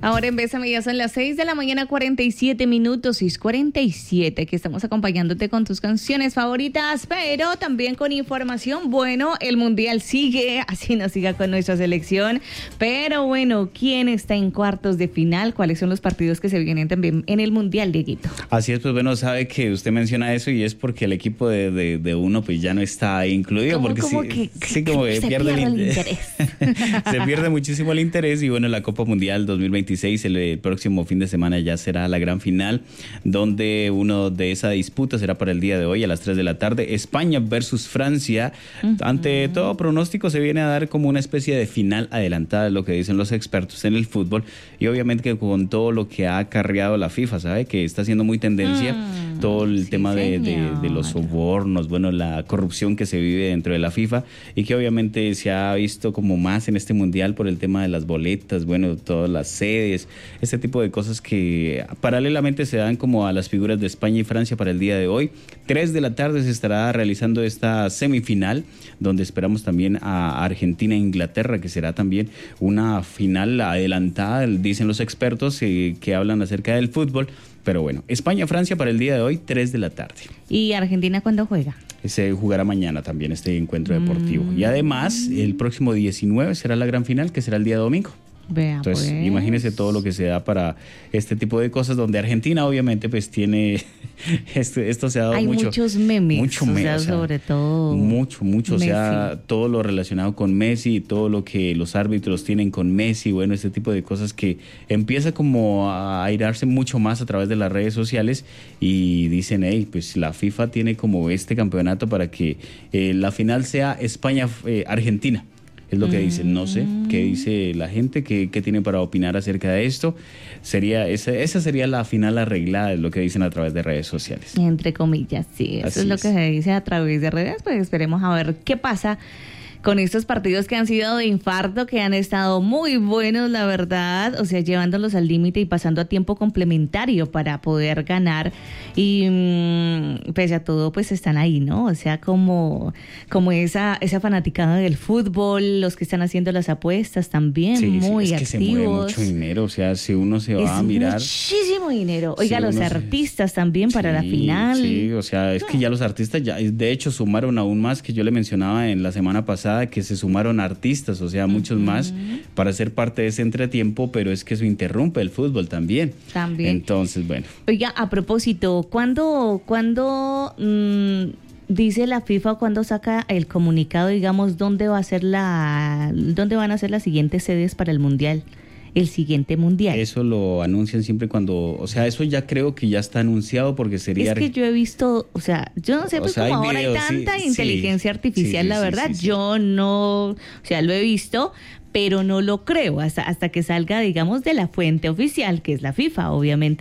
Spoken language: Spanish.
Ahora en Bésame ya son las 6 de la mañana, 47 minutos, 6:47, que estamos acompañándote con tus canciones favoritas, pero también con información. Bueno, el Mundial sigue, así nos siga con nuestra selección, pero bueno, ¿quién está en cuartos de final? ¿Cuáles son los partidos que se vienen también en el Mundial, Dieguito? Así es, pues bueno, sabe que usted menciona eso y es porque el equipo de uno pues ya no está incluido, porque como que pierde el interés. Se pierde muchísimo el interés y bueno, la Copa Mundial 2026, el próximo fin de semana ya será la gran final, donde uno de esa disputa será para el día de hoy a las 3 de la tarde, España versus Francia. Ante todo pronóstico se viene a dar como una especie de final adelantada, lo que dicen los expertos en el fútbol, y obviamente que con todo lo que ha acarreado la FIFA, ¿sabe? Que está haciendo muy tendencia todo el tema de los sobornos, bueno, la corrupción que se vive dentro de la FIFA y que obviamente se ha visto como más en este mundial por el tema de las boletas, bueno, todas las sedes, este tipo de cosas que paralelamente se dan como a las figuras de España y Francia para el día de hoy. 3 de la tarde se estará realizando esta semifinal, donde esperamos también a Argentina e Inglaterra, que será también una final adelantada, dicen los expertos que hablan acerca del fútbol. Pero bueno, España-Francia para el día de hoy, 3 de la tarde. ¿Y Argentina cuándo juega? Se jugará mañana también este encuentro deportivo. Y además, el próximo 19 será la gran final, que será el día domingo. Vea, entonces, pues, imagínese todo lo que se da para este tipo de cosas, donde Argentina obviamente pues tiene, esto se ha dado mucho. Hay muchos memes, sobre todo. Mucho, Messi. O sea, todo lo relacionado con Messi, todo lo que los árbitros tienen con Messi, bueno, este tipo de cosas que empieza como a airarse mucho más a través de las redes sociales y dicen, hey, pues la FIFA tiene como este campeonato para que la final sea España-Argentina. Es lo que dicen, no sé qué dice la gente, qué tiene para opinar acerca de esto. Esa sería la final arreglada, es lo que dicen a través de redes sociales. Entre comillas, sí, eso es lo que se dice a través de redes, pues esperemos a ver qué pasa con estos partidos que han sido de infarto, que han estado muy buenos, la verdad, o sea, llevándolos al límite y pasando a tiempo complementario para poder ganar y pese a todo, pues están ahí, ¿no? O sea, como esa fanaticada del fútbol, los que están haciendo las apuestas también, sí, muy es que activos. se mueve mucho dinero, o sea, si uno se va a mirar... muchísimo dinero. Oiga, los artistas también para la final. Sí, o sea, es que ya los artistas ya, de hecho, sumaron aún más, que yo le mencionaba en la semana pasada, que se sumaron artistas, o sea, muchos más para ser parte de ese entretiempo, pero es que eso interrumpe el fútbol también. Entonces, bueno. Oiga, a propósito, ¿cuándo dice la FIFA, cuando saca el comunicado, digamos, dónde van a ser las siguientes sedes para el Mundial? El siguiente mundial. Eso lo anuncian siempre cuando, o sea, eso ya creo que ya está anunciado porque sería... Es que yo he visto, o sea, yo no sé, pues como ahora hay tanta inteligencia artificial, la verdad, yo no, o sea, lo he visto, pero no lo creo hasta que salga, digamos, de la fuente oficial, que es la FIFA, obviamente.